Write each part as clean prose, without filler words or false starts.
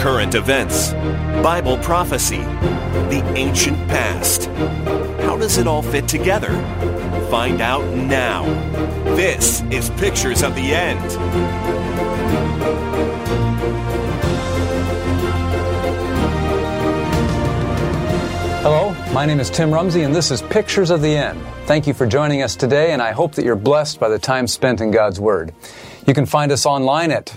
current events, Bible prophecy, the ancient past. How does it all fit together? Find out now. This is Pictures of the End. Hello, my name is Tim Rumsey, and this is Pictures of the End. Thank you for joining us today, and I hope that you're blessed by the time spent in God's Word. You can find us online at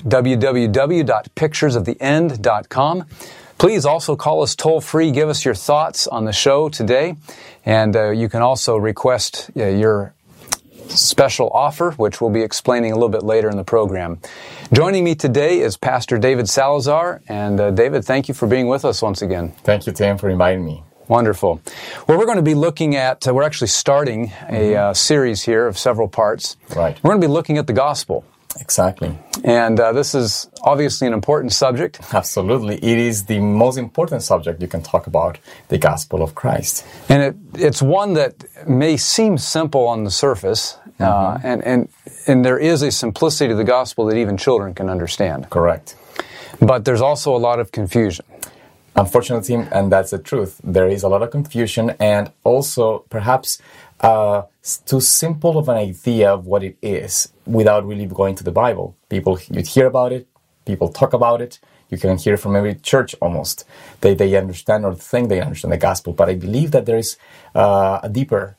www.picturesoftheend.com. Please also call us toll-free, give us your thoughts on the show today, and you can also request your special offer, which we'll be explaining a little bit later in the program. Joining me today is Pastor David Salazar, and David, thank you for being with us once again. Thank you, Tim, for inviting me. Wonderful. Well, we're going to be looking at, we're actually starting a series here of several parts. Right. We're going to be looking at the gospel. Exactly. And this is obviously an important subject. Absolutely. It is the most important subject you can talk about, the gospel of Christ. And it's one that may seem simple on the surface, and there is a simplicity to the gospel that even children can understand. Correct. But there's also a lot of confusion. Unfortunately, and that's the truth, there is a lot of confusion and also perhaps too simple of an idea of what it is without really going to the Bible. You'd hear about it, people talk about it, you can hear from every church almost. They understand or think they understand the gospel, but I believe that there is a deeper,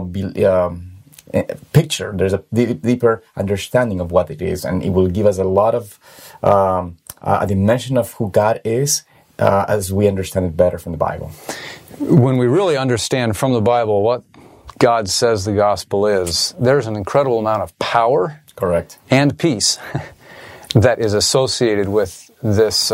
picture. There's a deeper understanding of what it is, and it will give us a lot of a dimension of who God is, as we understand it better from the Bible. When we really understand from the Bible what God says the gospel is, there's an incredible amount of power Correct. And peace that is associated with this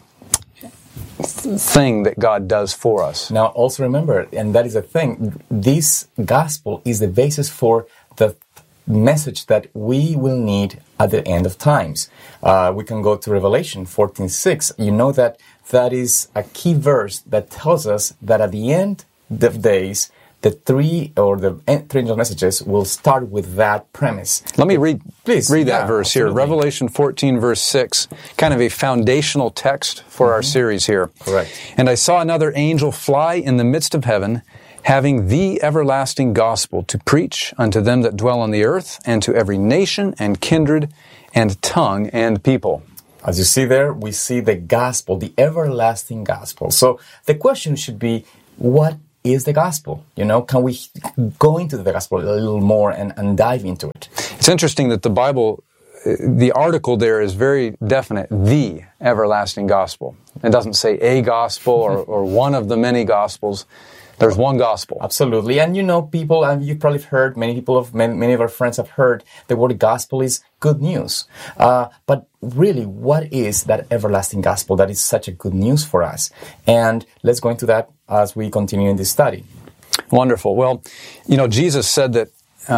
thing that God does for us. Now, also remember, and that is the thing, this gospel is the basis for the message that we will need at the end of times. We can go to Revelation 14:6. You know that is a key verse that tells us that at the end of days, the three angel messages will start with that premise. Let me read that verse absolutely. here. Revelation 14, verse 6, kind of a foundational text for our series here. Correct. And I saw another angel fly in the midst of heaven, having the everlasting gospel to preach unto them that dwell on the earth, and to every nation and kindred and tongue and people. As you see there, we see the gospel, the everlasting gospel. So the question should be, what is the gospel? Can we go into the gospel a little more and dive into it? It's interesting that the Bible, the article there is very definite, the everlasting gospel. It doesn't say a gospel or one of the many gospels. There's one gospel. Absolutely. And people, and you've probably heard, many of our friends have heard the word gospel is good news. But really, what is that everlasting gospel that is such a good news for us? And let's go into that as we continue in this study. Wonderful. Well, Jesus said that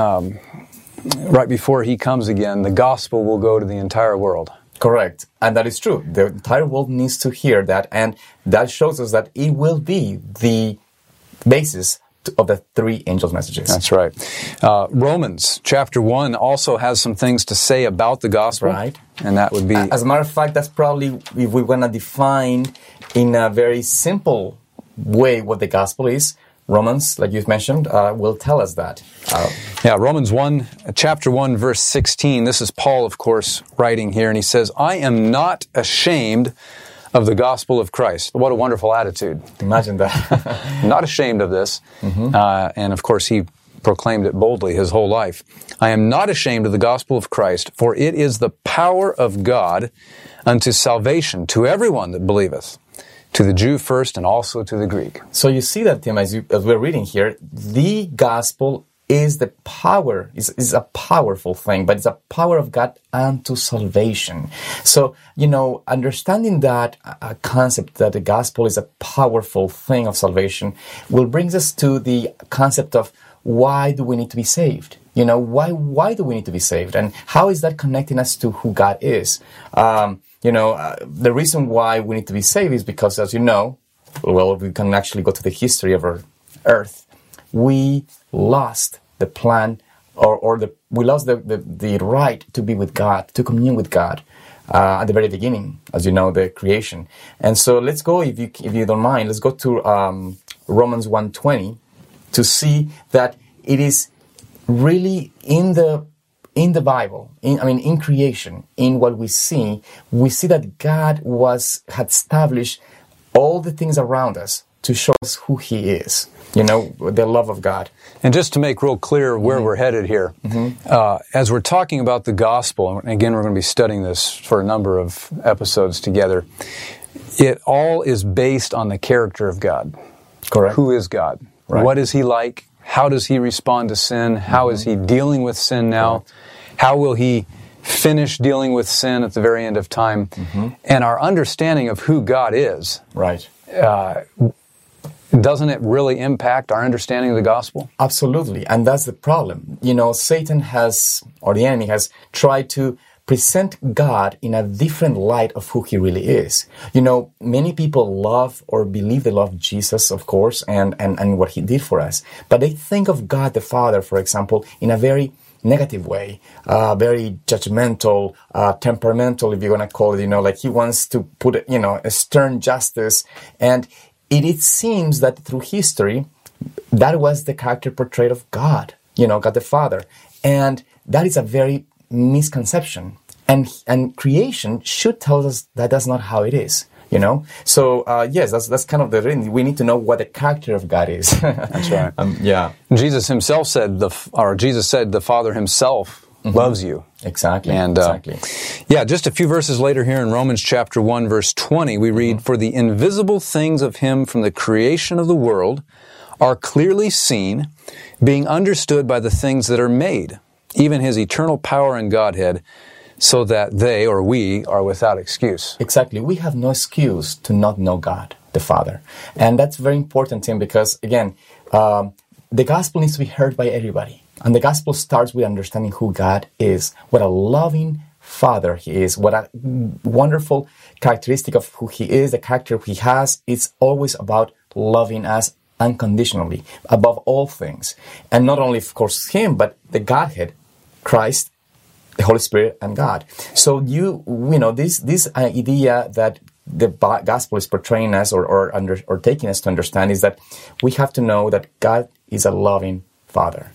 right before He comes again, the gospel will go to the entire world. Correct. And that is true. The entire world needs to hear that. And that shows us that it will be the basis of the three angels' messages. That's right. Romans chapter 1 also has some things to say about the gospel. Right. And that would be... As a matter of fact, that's probably, if we want to define in a very simple way what the gospel is, Romans, like you've mentioned, will tell us that. Romans 1, chapter 1, verse 16. This is Paul, of course, writing here, and he says, I am not ashamed of the gospel of Christ. What a wonderful attitude. Imagine that. Not ashamed of this. And of course, he proclaimed it boldly his whole life. I am not ashamed of the gospel of Christ, for it is the power of God unto salvation to everyone that believeth, to the Jew first and also to the Greek. So you see that, Tim, as we're reading here, the gospel is the power, is a powerful thing, but it's a power of God unto salvation. So, understanding that concept that the gospel is a powerful thing of salvation will brings us to the concept of why do we need to be saved? Why do we need to be saved? And how is that connecting us to who God is? The reason why we need to be saved is because, as you know, we can actually go to the history of our earth. We lost the plan, we lost the right to be with God, to commune with God, at the very beginning, as you know, the creation. And so let's go, if you don't mind, let's go to Romans 1:20 to see that it is really in the Bible, in creation, in what we see that God had established all the things around us to show us who He is, the love of God. And just to make real clear where we're headed here, as we're talking about the gospel, and again, we're going to be studying this for a number of episodes together, it all is based on the character of God. Correct. Who is God? Right. What is He like? How does He respond to sin? How is He dealing with sin now? Right. How will He finish dealing with sin at the very end of time? And our understanding of who God is, right? Doesn't it really impact our understanding of the gospel? Absolutely, and that's the problem. Satan the enemy has tried to present God in a different light of who He really is. Many people love or believe they love Jesus, of course, and what He did for us. But they think of God the Father, for example, in a very negative way, very judgmental, temperamental, if you're going to call it, like He wants to put, a stern justice. And it seems that through history, that was the character portrayed of God, God the Father. And that is a very misconception. And creation should tell us that that's not how it is. So yes, that's kind of the reason. We need to know what the character of God is. That's right. Yeah. Jesus Himself said, Jesus said, the Father Himself loves you. Exactly. And exactly. Just a few verses later here in Romans chapter 1, verse 20, we read, "For the invisible things of Him from the creation of the world are clearly seen, being understood by the things that are made, even His eternal power and Godhead, so that they, or we, are without excuse." Exactly. We have no excuse to not know God, the Father. And that's very important, Tim, because, again, the gospel needs to be heard by everybody. And the gospel starts with understanding who God is, what a loving Father He is, what a wonderful characteristic of who He is, the character He has. It's always about loving us unconditionally, above all things. And not only, of course, Him, but the Godhead, Christ, the Holy Spirit, and God. So this idea that the gospel is portraying us or taking us to understand is that we have to know that God is a loving Father,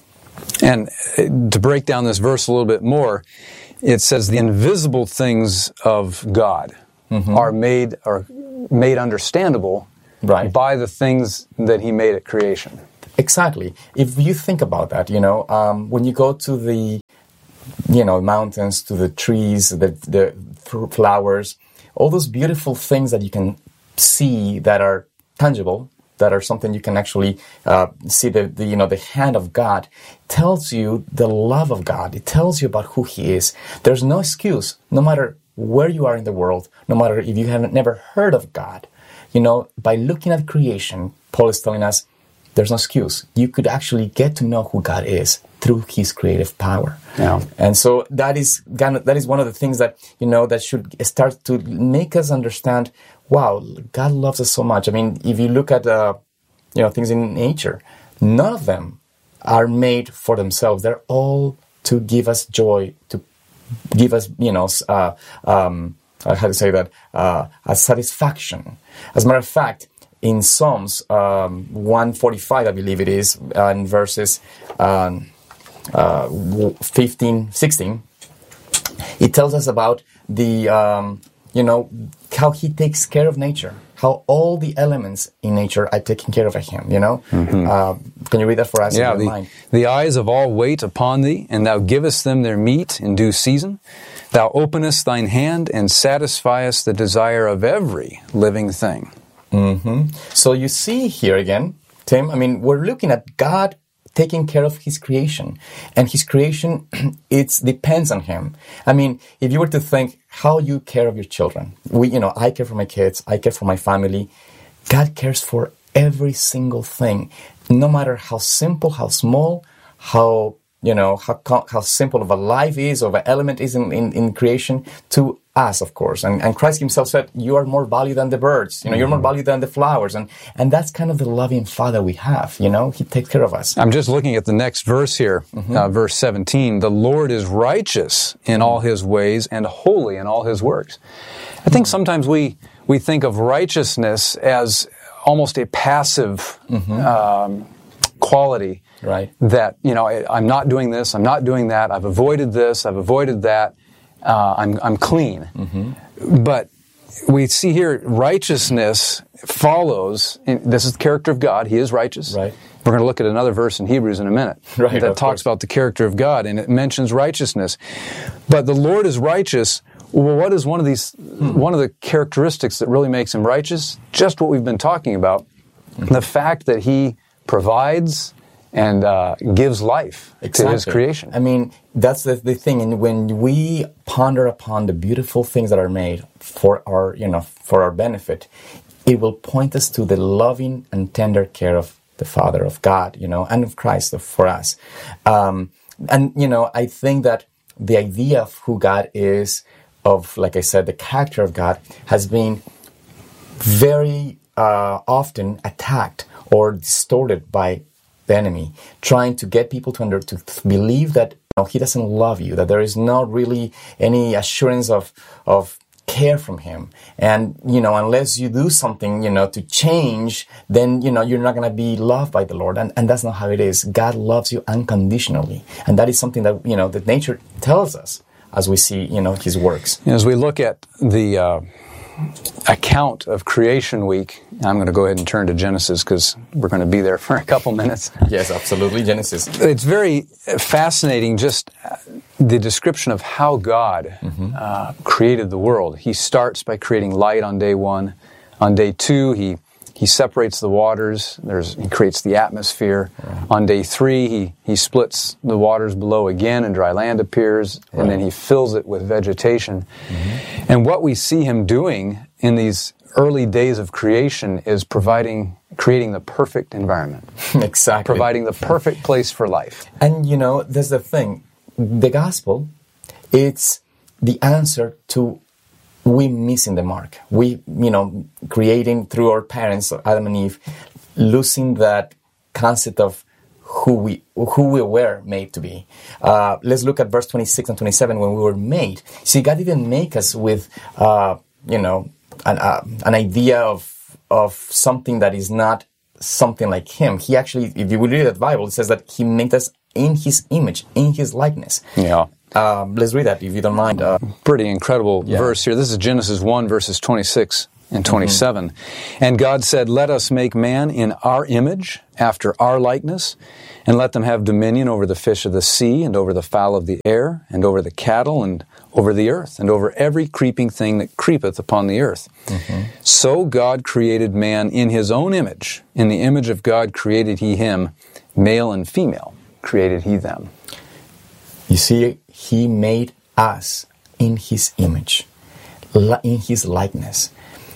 And to break down this verse a little bit more, it says the invisible things of God are made understandable by the things that He made at creation. Exactly. If you think about that, when you go to the mountains, to the trees, the flowers, all those beautiful things that you can see that are tangible, that are something you can actually see the hand of God, tells you the love of God. It tells you about who He is. There's no excuse, no matter where you are in the world, no matter if you haven't never heard of God. By looking at creation, Paul is telling us there's no excuse. You could actually get to know who God is through His creative power. Yeah. And so that is one of the things that, that should start to make us understand, wow, God loves us so much. I mean, if you look at, things in nature, none of them are made for themselves. They're all to give us joy, to give us, a satisfaction. As a matter of fact, in Psalms 145, I believe it is, in verses 15, 16, it tells us about the, how He takes care of nature, how all the elements in nature are taken care of by Him, Can you read that for us? Yeah, the eyes of all wait upon Thee, and Thou givest them their meat in due season. Thou openest Thine hand and satisfiest the desire of every living thing. So you see here again, Tim, we're looking at God taking care of His creation. And His creation, it depends on Him. If you were to think how you care of your children, I care for my kids, I care for my family. God cares for every single thing, no matter how simple, how small, how simple of a life is, or an element is in creation, to us, of course. And Christ himself said, you are more valuable than the birds. You're more valuable than the flowers. And that's kind of the loving Father we have, He takes care of us. I'm just looking at the next verse here, verse 17. The Lord is righteous in all His ways and holy in all His works. I think sometimes we think of righteousness as almost a passive quality. Right. That, I'm not doing this, I'm not doing that, I've avoided this, I've avoided that, I'm clean. But we see here righteousness follows, this is the character of God, He is righteous. Right. We're going to look at another verse in Hebrews in a minute that talks about the character of God, and it mentions righteousness. But the Lord is righteous. Well, what is one of the characteristics that really makes Him righteous? Just what we've been talking about, the fact that He provides and gives life to His creation. I mean, that's the thing. And when we ponder upon the beautiful things that are made for our benefit, it will point us to the loving and tender care of the Father, of God, and of Christ for us. I think that the idea of who God is, of, like I said, the character of God, has been very often attacked or distorted by the enemy, trying to get people to believe that He doesn't love you, that there is not really any assurance of care from Him, and unless you do something to change, then you're not going to be loved by the Lord, and that's not how it is. God loves you unconditionally, and that is something that that nature tells us as we see His works. As we look at the account of Creation Week, I'm going to go ahead and turn to Genesis because we're going to be there for a couple minutes. Yes, absolutely, Genesis. It's very fascinating, just the description of how God created the world. He starts by creating light on day one. On day two, He separates the waters. He creates the atmosphere. Right. On day three, he splits the waters below again, and dry land appears, and then He fills it with vegetation. And what we see Him doing in these early days of creation is creating the perfect environment. Exactly. Providing the perfect place for life. And there's the thing. The gospel, it's the answer to we missing the mark. We, creating through our parents, Adam and Eve, losing that concept of who we were made to be. Let's look at verse 26 and 27 when we were made. See, God didn't make us with, an idea of something that is not something like Him. He actually, if you read the Bible, it says that He made us in His image, in His likeness. Yeah. Let's read that, if you don't mind. Pretty incredible verse here. This is Genesis 1, verses 26 and 27. And God said, let us make man in our image, after our likeness, and let them have dominion over the fish of the sea, and over the fowl of the air, and over the cattle, and over the earth, and over every creeping thing that creepeth upon the earth. So God created man in His own image. In the image of God created He him, male and female created He them. You see, He made us in His image, in His likeness.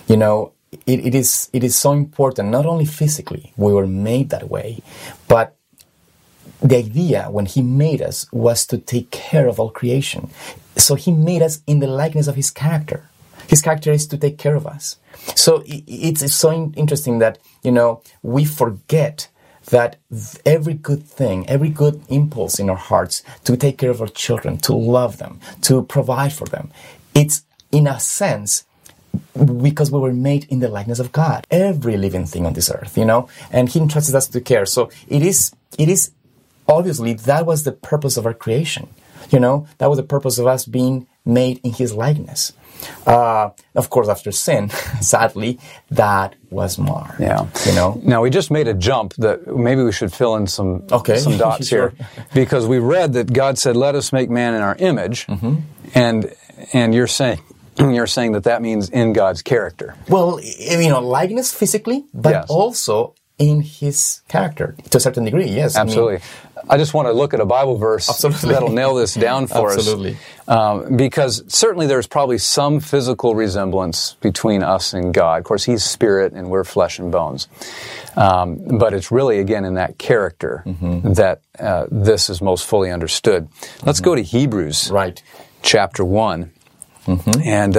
It is so important, not only physically, we were made that way, but the idea when He made us was to take care of all creation. So He made us in the likeness of His character. His character is to take care of us. So it's so interesting that, we forget that every good thing, every good impulse in our hearts to take care of our children, to love them, to provide for them, it's in a sense because we were made in the likeness of God. Every living thing on this earth, and He entrusts us to care. So it is obviously that was the purpose of our creation. That was the purpose of us being made in His likeness. Of course, after sin, sadly, that was marred. Yeah. Now, we just made a jump that maybe we should fill in some dots Sure. here. Because we read that God said, let us make man in our image. And you're saying that means in God's character. Well, likeness physically, but also in His character to a certain degree, yes. Absolutely. I just want to look at a Bible verse that'll nail this down for us. Because certainly there's probably some physical resemblance between us and God. Of course, He's spirit and we're flesh and bones. But it's really, again, in that character that this is most fully understood. Let's go to Hebrews chapter 1. And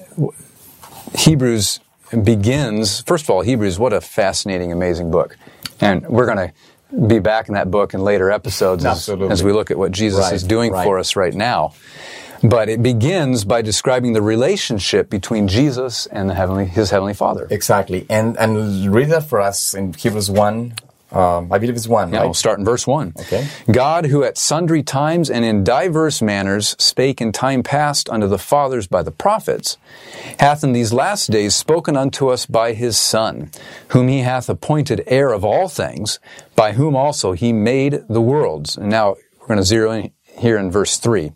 Hebrews begins, first of all, Hebrews, what a fascinating, amazing book. And we're going to be back in that book in later episodes as we look at what Jesus is doing for us right now. But it begins by describing the relationship between Jesus and his Heavenly Father. Exactly. And read that for us in Hebrews 1. I believe it's 1, right? We'll start in verse 1. Okay. God, who at sundry times and in diverse manners spake in time past unto the fathers by the prophets, hath in these last days spoken unto us by his Son, whom he hath appointed heir of all things, by whom also he made the worlds. And now we're going to zero in here in verse 3.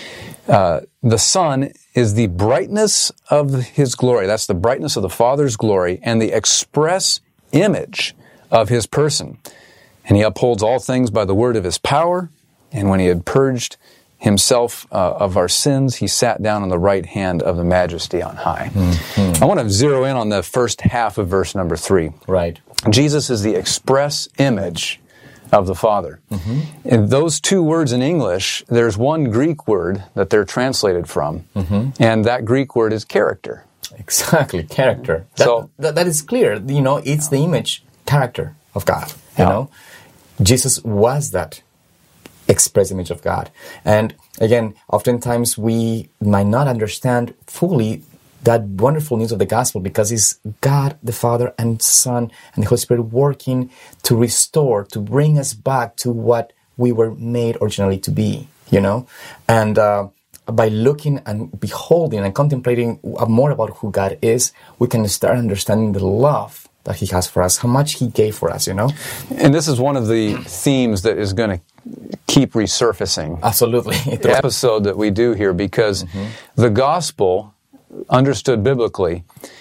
The Son is the brightness of his glory. That's the brightness of the Father's glory and the express image of his person. And he upholds all things by the word of his power. And when he had purged himself of our sins, he sat down on the right hand of the Majesty on high. I want to zero in on the first half of verse number 3. Right. Jesus is the express image of the Father. And those two words in English, there's one Greek word that they're translated from, and that Greek word is character. Exactly, character. So that is clear. You know, it's the image, character of God. You know, Jesus was that express image of God. And again, oftentimes we might not understand fully that wonderful news of the gospel because it's God, the Father and Son and the Holy Spirit working to restore, to bring us back to what we were made originally to be, you know? And by looking and beholding and contemplating more about who God is, we can start understanding the love that he has for us, how much he gave for us, you know? And this is one of the themes that is going to keep resurfacing. Absolutely. The episode that we do here, because the gospel, understood biblically,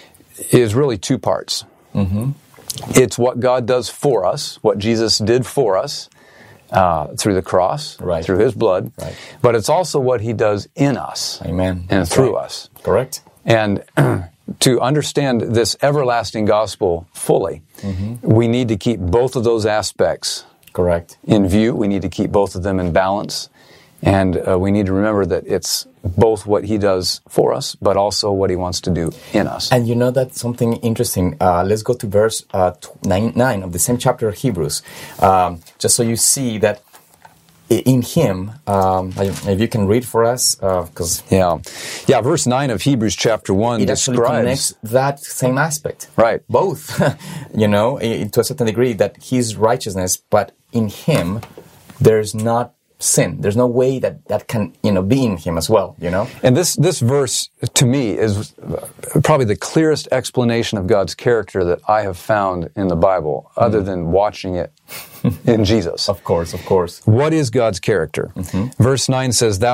is really two parts. It's what God does for us, what Jesus did for us through the cross, through his blood, but it's also what he does in us. Amen. And through us. Correct. And to understand this everlasting gospel fully, we need to keep both of those aspects in view. We need to keep both of them in balance. And we need to remember that it's both what he does for us, but also what he wants to do in us. And you know, that's something interesting. Let's go to verse 9 of the same chapter of Hebrews, just so you see that in him, if you can read for us, because verse 9 of Hebrews chapter 1 it describes actually connects that same aspect. Both, you know, to a certain degree, that his righteousness, but in him, there's not sin. There's no way that can, you know, be in him as well, you know? And this verse, to me, is probably the clearest explanation of God's character that I have found in the Bible, other than watching it in Jesus. Of course. What is God's character? Verse 9 says, Thou